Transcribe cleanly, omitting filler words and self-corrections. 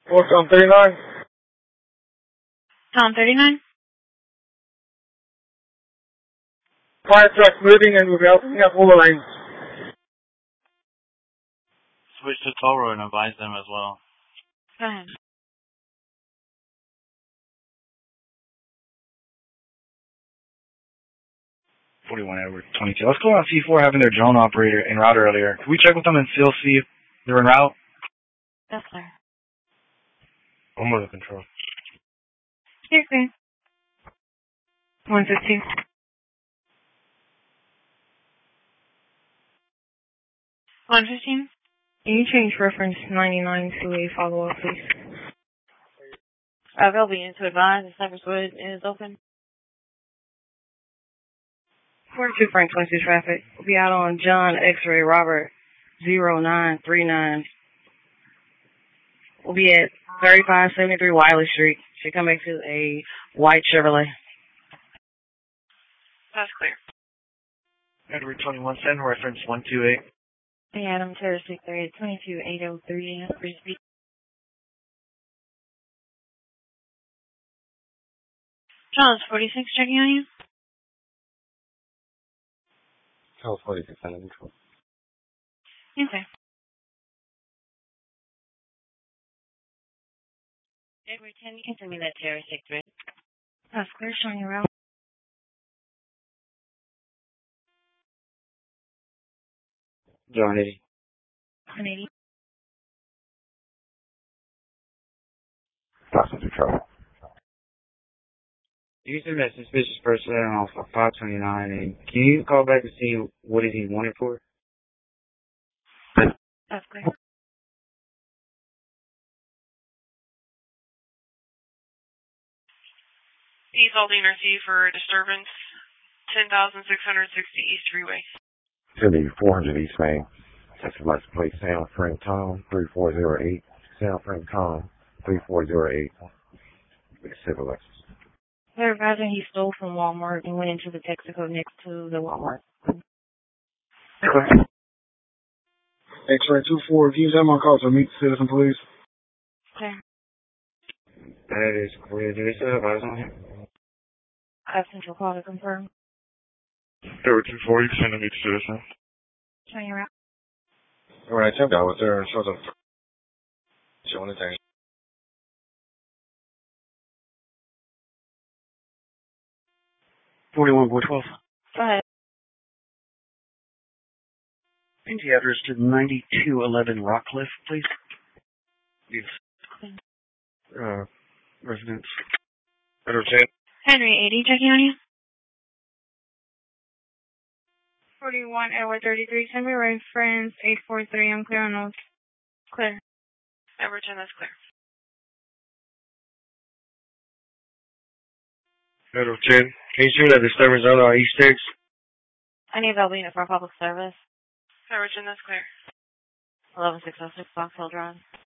What's on 39? Tom 39? Fire truck moving and we'll be opening up all the lanes. Switch to toll road and advise them as well. Go ahead. .41 Edward 22. Let's go on C4 having their drone operator en route earlier. Can we check with them and still see if they're en route? That's clear. I'm under control. You're clear. 115. Can you change reference 99 to a follow-up, please? They'll be in to advise the Cypress Wood is open. 42 Frank 22 traffic. We'll be out on John X-Ray Robert 0939. We'll be at 3573 Wiley Street. Should come back to a white Chevrolet. That's clear. Edward 21, send reference 128. Hey, Adam, Terrace 638, 22803, free speak. Charles 46, checking on you. Charles 46, under control. Okay. Edward 10, you can send me that Terrace 638. That's clear, showing you around. John 80. 180. Passenger trouble. You said that suspicious person off of 529, and can you call back to see what is he wanted for? That's clear. He's holding RC for disturbance, 10,660 East Freeway. Should be 400 East Main. Texas license plate Sound Frank Tom 3408. Sound Frank Tom 3408. Civil Lexus. They're advising he stole from Walmart and went into the Texaco next to the Walmart. X-ray 24. Can you send my call to meet citizen police? Okay. That is clear. Do they still have eyes on him? I have central call to confirm. Edward 24, you can send me to citizen. Showing you around. When I checked out with there, it shows up. Showing the thing. 41 boy 12. Go ahead. Change the address to 9211 Rockcliffe, please. Yes. Residence. Edward 10. Henry 80, checking on you. 41 Edward 33, send me reference 843. I'm clear on those. Clear. Edward 10, that's clear. Edward 10. Can you see that disturbance on our East Sticks? I need that unit for public service. Edward 10, that's clear. 11606 Box Hill Drive.